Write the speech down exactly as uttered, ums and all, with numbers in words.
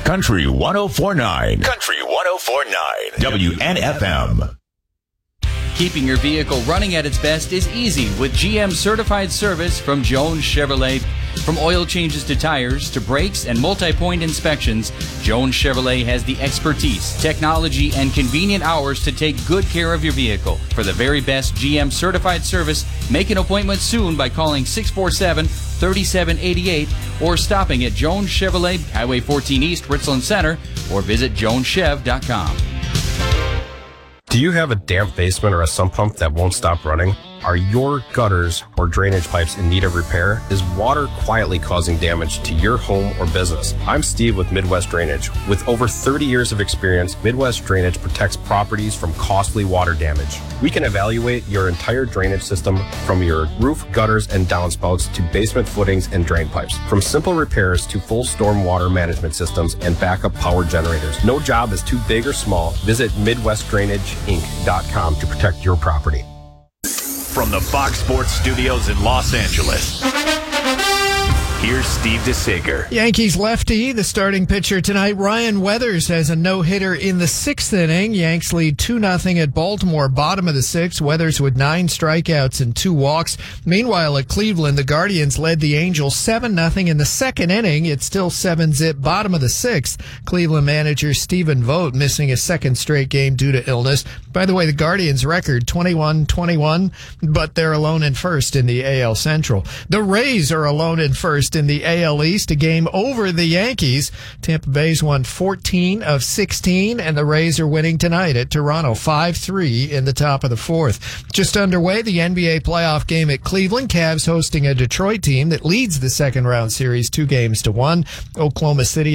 Country one oh four point nine. Country one oh four point nine. W N F M. Keeping your vehicle running at its best is easy with G M certified service from Jones Chevrolet. From oil changes to tires to brakes and multi-point inspections, Jones Chevrolet has the expertise, technology, and convenient hours to take good care of your vehicle. For the very best G M certified service, make an appointment soon by calling six four seven, three seven eight eight or stopping at Jones Chevrolet, Highway fourteen East, Richland Center, or visit jones chev dot com. Do you have a damp basement or a sump pump that won't stop running? Are your gutters or drainage pipes in need of repair? Is water quietly causing damage to your home or business? I'm Steve with Midwest Drainage. With over thirty years of experience, Midwest Drainage protects properties from costly water damage. We can evaluate your entire drainage system from your roof, gutters, and downspouts to basement footings and drain pipes. From simple repairs to full storm water management systems and backup power generators. No job is too big or small. Visit midwest drainage inc dot com to protect your property. From the Fox Sports Studios in Los Angeles, here's Steve DeSager. Yankees lefty, the starting pitcher tonight, Ryan Weathers, has a no-hitter in the sixth inning. Yanks lead two nothing at Baltimore, bottom of the sixth. Weathers with nine strikeouts and two walks. Meanwhile, at Cleveland, the Guardians led the Angels seven nothing in the second inning. It's still seven zip, bottom of the sixth. Cleveland manager Stephen Vogt missing a second straight game due to illness. By the way, the Guardians' record twenty-one twenty-one, but they're alone in first in the A L Central. The Rays are alone in first in the A L East, a game over the Yankees. Tampa Bay's won fourteen of sixteen, and the Rays are winning tonight at Toronto five three in the top of the fourth. Just underway, the N B A playoff game at Cleveland. Cavs hosting a Detroit team that leads the second round series two games to one. Oklahoma City